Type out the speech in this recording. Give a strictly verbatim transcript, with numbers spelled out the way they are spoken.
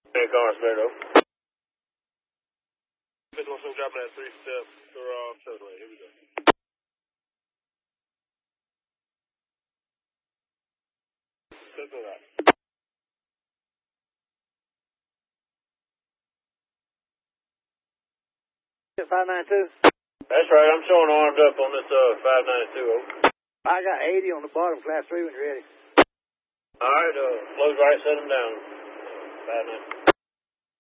Hey, car Sparrow. fifty-one dropping at three steps for uh, Chevrolet. Here we go. Step to that. five ninety-two? That's right. I'm showing armed up on this uh, five ninety-two. I got eighty on the bottom, class three when you're ready. All right, uh, close right, set them down. five ninety-two.